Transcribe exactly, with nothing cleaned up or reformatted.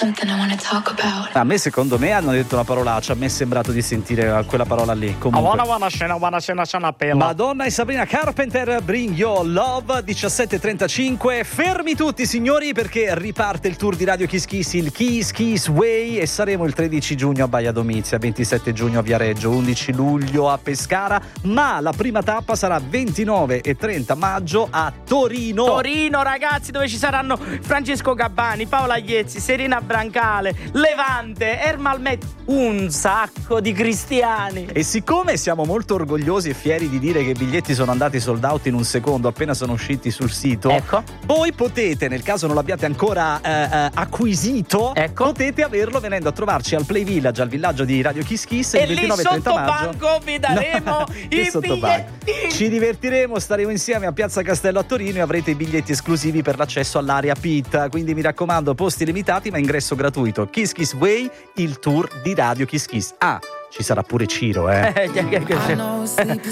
something I want to talk about. A me, secondo me, hanno detto una parolaccia. A me è sembrato di sentire quella parola lì. Comunque. Madonna e Sabrina Carpenter, Bring Your Love, diciassette e trentacinque. Fermi tutti, signori, perché riparte il tour di Radio Kiss Kiss, il Kiss Kiss Way, e saremo il tredici giugno a Baia Domizia, ventisette giugno a Viareggio, undici luglio a Pescara, ma la prima tappa sarà ventinove e trenta maggio a Torino. Torino, ragazzi, dove ci saranno Francesco Gabbani, Paola Iezzi, Serena Brancale, Levante, Ermal Met, un sacco di cristiani. E siccome siamo molto orgogliosi e fieri di dire che i biglietti sono andati sold out in un secondo appena sono usciti sul sito, ecco, voi potete, nel caso non l'abbiate ancora eh, eh, acquisito, ecco, potete averlo venendo a trovarci al Play Village, al villaggio di Radio Kiss Kiss, e il ventinove e trenta maggio. E lì sotto banco vi daremo no, i biglietti. Ci divertiremo, staremo insieme a Piazza Castello a Torino e avrete i biglietti esclusivi per l'accesso all'area pit. Quindi mi raccomando, posti limitati ma ingresso gratuito. Kiss Kiss Way, il tour di Radio Kiss Kiss. Ah, ci sarà pure Ciro, eh.